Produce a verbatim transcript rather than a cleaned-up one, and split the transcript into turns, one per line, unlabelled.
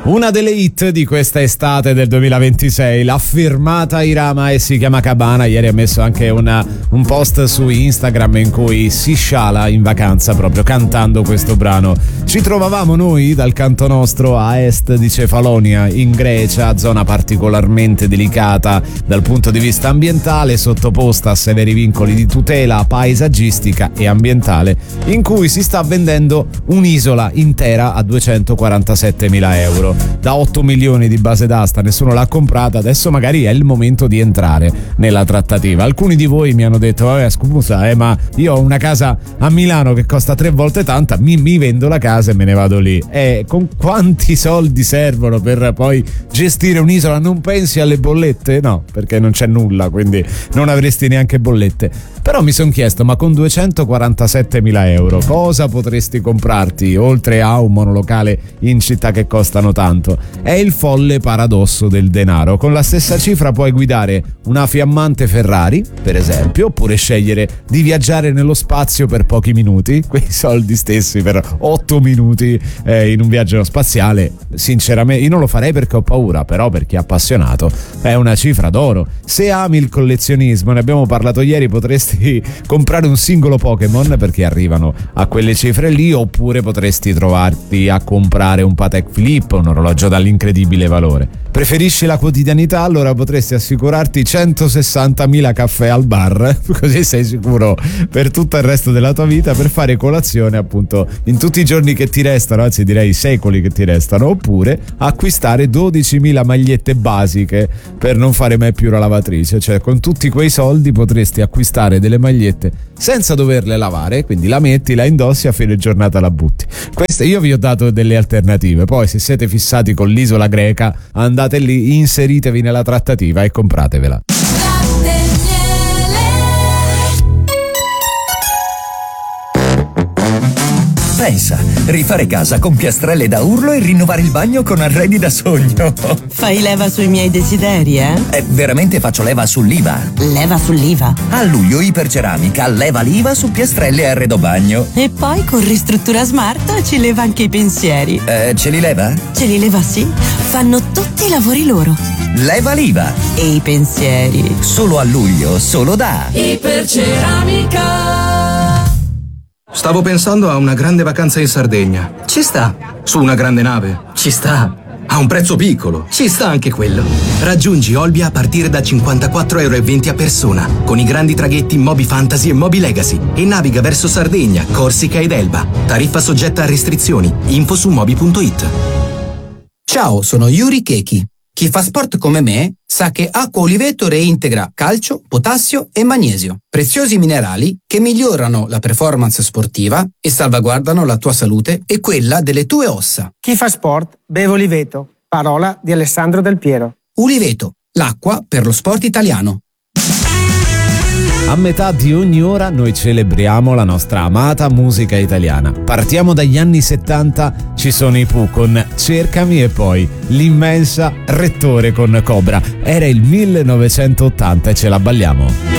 Una delle hit di questa estate del duemilaventisei, l'ha firmata Irama e si chiama Cabana. Ieri ha messo anche una, un post su Instagram in cui si sciala in vacanza proprio cantando questo brano. Ci trovavamo noi dal canto nostro a est di Cefalonia, in Grecia, zona particolarmente delicata dal punto di vista ambientale, sottoposta a severi vincoli di tutela paesaggistica e ambientale, in cui si sta vendendo un'isola intera a duecentoquarantasettemila euro. Da otto milioni di base d'asta nessuno l'ha comprata, adesso magari è il momento di entrare nella trattativa. Alcuni di voi mi hanno detto eh, scusa eh, ma io ho una casa a Milano che costa tre volte tanta, mi, mi vendo la casa e me ne vado lì. E con quanti soldi servono per poi gestire un'isola? Non pensi alle bollette? No, perché non c'è nulla, quindi non avresti neanche bollette. Però mi sono chiesto, ma con duecentoquarantasettemila euro cosa potresti comprarti oltre a un monolocale in città che costano tanto? È il folle paradosso del denaro. Con la stessa cifra puoi guidare una fiammante Ferrari, per esempio, oppure scegliere di viaggiare nello spazio per pochi minuti. Quei soldi stessi per otto minuti eh, in un viaggio spaziale, sinceramente io non lo farei perché ho paura, però per chi è appassionato è una cifra d'oro. Se ami il collezionismo, ne abbiamo parlato ieri, potresti comprare un singolo Pokémon perché arrivano a quelle cifre lì, oppure potresti trovarti a comprare un Patek Philippe, un orologio dall'incredibile valore. Preferisci la quotidianità? Allora potresti assicurarti centosessantamila caffè al bar, così sei sicuro per tutto il resto della tua vita, per fare colazione appunto in tutti i giorni che ti restano, anzi direi i secoli che ti restano. Oppure acquistare dodicimila magliette basiche per non fare mai più la lavatrice, cioè con tutti quei soldi potresti acquistare delle magliette senza doverle lavare, quindi la metti, la indossi, a fine giornata la butti. Queste io vi ho dato delle alternative, poi se siete fissati con l'isola greca andate lì, inseritevi nella trattativa e compratevela.
Pensa, rifare casa con piastrelle da urlo e rinnovare il bagno con arredi da sogno.
Fai leva sui miei desideri, eh?
Eh, veramente faccio leva sull'I V A.
Leva sull'I V A?
A luglio Iperceramica leva l'I V A su piastrelle e arredo bagno.
E poi con Ristruttura Smart ci leva anche i pensieri.
Eh, ce li leva?
Ce li leva, sì. Fanno tutti i lavori loro.
Leva l'I V A.
E i pensieri.
Solo a luglio, solo da
Iperceramica.
Stavo pensando a una grande vacanza in Sardegna.
Ci sta.
Su una grande nave.
Ci sta.
A un prezzo piccolo.
Ci sta anche quello. Raggiungi Olbia a partire da cinquantaquattro euro e venti a persona, con i grandi traghetti Moby Fantasy e Moby Legacy, e naviga verso Sardegna, Corsica ed Elba. Tariffa soggetta a restrizioni. Info su moby punto it.
Ciao, sono Yuri Keiki. Chi fa sport come me sa che acqua Oliveto reintegra calcio, potassio e magnesio, preziosi minerali che migliorano la performance sportiva e salvaguardano la tua salute e quella delle tue ossa.
Chi fa sport beve Oliveto, parola di Alessandro Del Piero.
Oliveto, l'acqua per lo sport italiano.
A metà di ogni ora noi celebriamo la nostra amata musica italiana. Partiamo dagli anni settanta, ci sono i Pooh con Cercami, e poi l'immensa Rettore con Cobra. Era il millenovecentottanta e ce la balliamo.